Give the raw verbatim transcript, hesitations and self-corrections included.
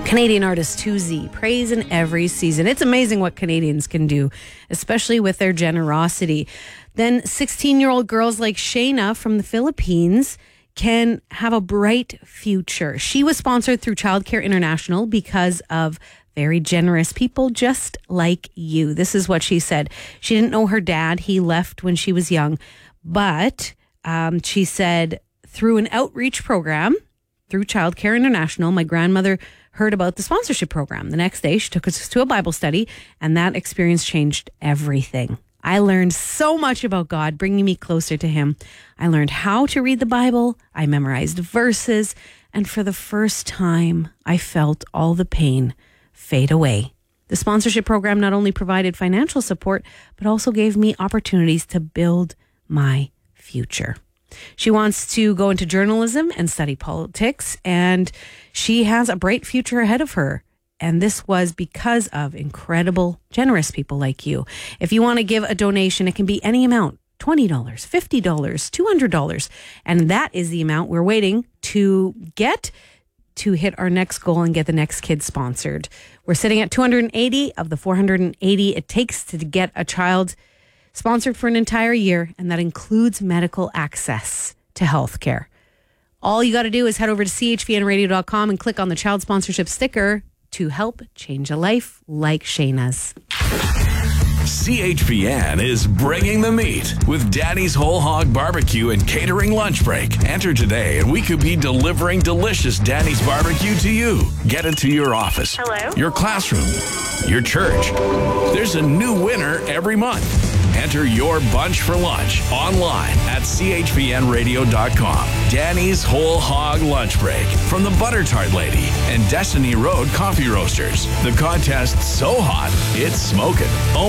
Canadian artist two Z, praise in every season. It's amazing what Canadians can do, especially with their generosity. Then sixteen-year-old girls like Shayna from the Philippines can have a bright future. She was sponsored through Childcare International because of very generous people just like you. This is what she said. She didn't know her dad. He left when she was young. But um, she said, through an outreach program, through Childcare International, my grandmother heard about the sponsorship program. The next day, she took us to a Bible study, and that experience changed everything. I learned so much about God, bringing me closer to Him. I learned how to read the Bible. I memorized verses. And for the first time, I felt all the pain fade away. The sponsorship program not only provided financial support, but also gave me opportunities to build my future. She wants to go into journalism and study politics, and she has a bright future ahead of her. And this was because of incredible, generous people like you. If you want to give a donation, it can be any amount, twenty dollars, fifty dollars, two hundred dollars. And that is the amount we're waiting to get to hit our next goal and get the next kid sponsored. We're sitting at two hundred eighty of the four hundred eighty it takes to get a child sponsored for an entire year, and that includes medical access to health care. All you got to do is head over to c h v n radio dot com and click on the child sponsorship sticker to help change a life like Shayna's. C H V N is bringing the meat with Danny's Whole Hog Barbecue and Catering Lunch Break. Enter today and we could be delivering delicious Danny's Barbecue to you. Get it to your office, Hello? your classroom, your church. There's a new winner every month. Enter your bunch for lunch online at c h v n radio dot com. Danny's Whole Hog Lunch Break from the Butter Tart Lady and Destiny Road Coffee Roasters. The contest's so hot, it's smoking.